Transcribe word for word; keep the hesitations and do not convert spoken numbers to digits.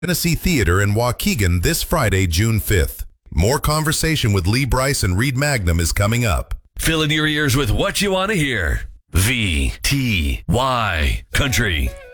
Tennessee Theater in Waukegan this Friday, June fifth. More conversation with Lee Brice and Reed Magnum is coming up. Fill in your ears with what you want to hear. V T Y Country.